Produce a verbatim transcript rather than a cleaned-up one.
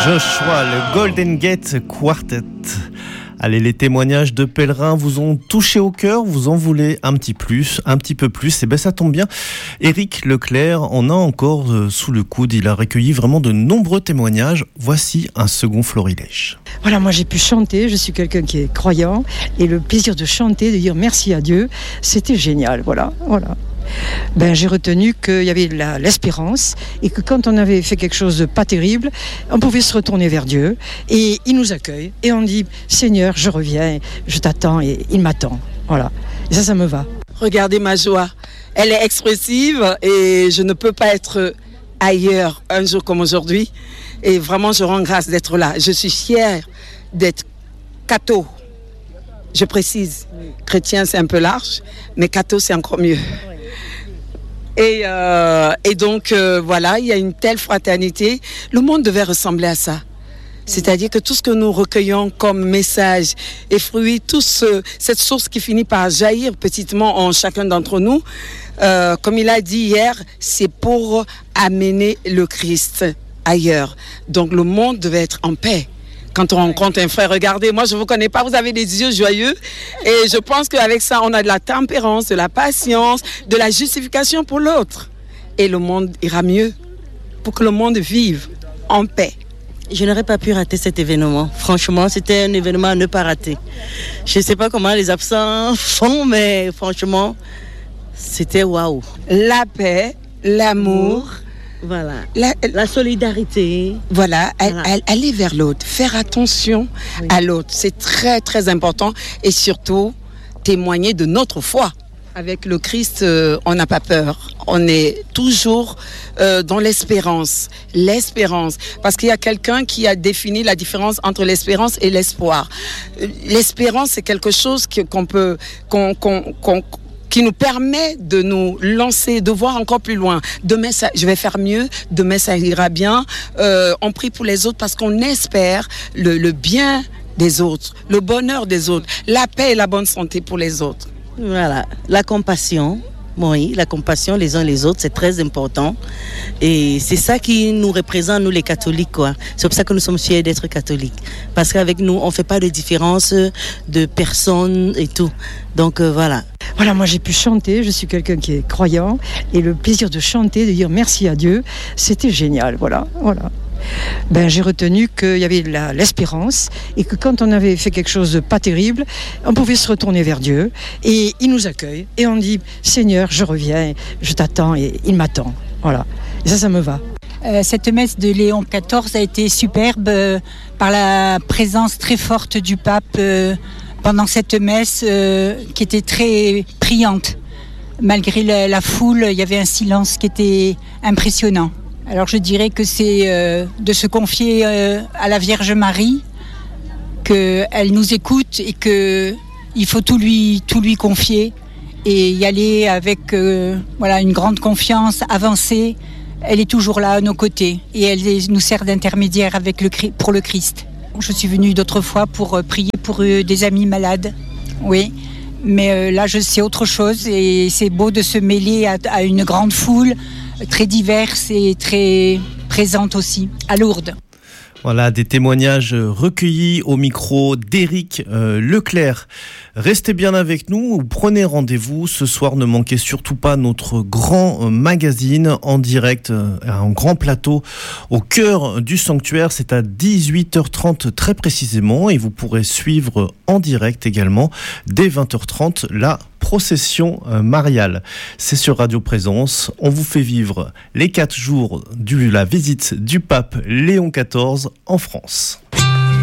Joshua, le Golden Gate Quartet. Allez, les témoignages de pèlerins vous ont touché au cœur, vous en voulez un petit plus, un petit peu plus, et ben ça tombe bien. Éric Leclerc en a encore sous le coude, il a recueilli vraiment de nombreux témoignages. Voici un second florilège. Voilà, moi j'ai pu chanter, je suis quelqu'un qui est croyant, et le plaisir de chanter, de dire merci à Dieu, c'était génial, voilà, voilà. Ben, j'ai retenu qu'il y avait la, l'espérance et que quand on avait fait quelque chose de pas terrible, on pouvait se retourner vers Dieu et il nous accueille et on dit Seigneur, je reviens, je t'attends et il m'attend. Voilà. Et ça, ça me va. Regardez ma joie. Elle est expressive et je ne peux pas être ailleurs un jour comme aujourd'hui. Et vraiment, je rends grâce d'être là. Je suis fière d'être catho. Je précise, chrétien c'est un peu large, mais catho c'est encore mieux. Et, euh, et donc, euh, voilà, il y a une telle fraternité. Le monde devait ressembler à ça. C'est-à-dire que tout ce que nous recueillons comme message et fruit, toute ce, cette source qui finit par jaillir petitement en chacun d'entre nous, euh, comme il a dit hier, c'est pour amener le Christ ailleurs. Donc, le monde devait être en paix. Quand on rencontre un frère, regardez, moi je ne vous connais pas, vous avez des yeux joyeux et je pense qu'avec ça, on a de la tempérance, de la patience, de la justification pour l'autre. Et le monde ira mieux pour que le monde vive en paix. Je n'aurais pas pu rater cet événement. Franchement, c'était un événement à ne pas rater. Je ne sais pas comment les absents font, mais franchement, c'était waouh. La paix, l'amour... Voilà, la, la solidarité. Voilà, voilà. Aller vers l'autre, faire attention oui. à l'autre, c'est très très important et surtout témoigner de notre foi. Avec le Christ, euh, on n'a pas peur, on est toujours euh, dans l'espérance, l'espérance, parce qu'il y a quelqu'un qui a défini la différence entre l'espérance et l'espoir. L'espérance, c'est quelque chose que, qu'on peut, qu'on, qu'on, qu'on qui nous permet de nous lancer, de voir encore plus loin. Demain, ça, je vais faire mieux. Demain, ça ira bien. Euh, on prie pour les autres parce qu'on espère le, le bien des autres, le bonheur des autres, la paix et la bonne santé pour les autres. Voilà, la compassion. Oui, la compassion les uns les autres, c'est très important. Et c'est ça qui nous représente, nous les catholiques, quoi. C'est pour ça que nous sommes fiers d'être catholiques. Parce qu'avec nous, on ne fait pas de différence de personnes et tout. Donc euh, voilà. Voilà, moi j'ai pu chanter, je suis quelqu'un qui est croyant. Et le plaisir de chanter, de dire merci à Dieu, c'était génial, voilà, voilà. Ben, j'ai retenu qu'il y avait la, l'espérance et que quand on avait fait quelque chose de pas terrible, on pouvait se retourner vers Dieu et il nous accueille et on dit Seigneur, je reviens, je t'attends et il m'attend. Voilà. Et ça, ça me va. Euh, cette messe de Léon quatorze a été superbe euh, par la présence très forte du pape euh, pendant cette messe euh, qui était très priante. Malgré la, la foule, il y avait un silence qui était impressionnant. Alors je dirais que c'est euh, de se confier euh, à la Vierge Marie, qu'elle nous écoute et qu'il faut tout lui, tout lui confier et y aller avec euh, voilà, une grande confiance, avancer. Elle est toujours là à nos côtés et elle nous sert d'intermédiaire avec le, pour le Christ. Je suis venue d'autres fois pour prier pour euh, des amis malades, oui. Mais euh, là, je sais autre chose et c'est beau de se mêler à, à une grande foule très diverse et très présente aussi, à Lourdes. Voilà, des témoignages recueillis au micro d'Éric euh, Leclerc. Restez bien avec nous, prenez rendez-vous. Ce soir, ne manquez surtout pas notre grand magazine en direct, euh, en grand plateau, au cœur du sanctuaire. C'est à dix-huit heures trente très précisément et vous pourrez suivre en direct également dès vingt heures trente la procession mariale. C'est sur Radio Présence. On vous fait vivre les quatre jours de la visite du pape Léon quatorze en France.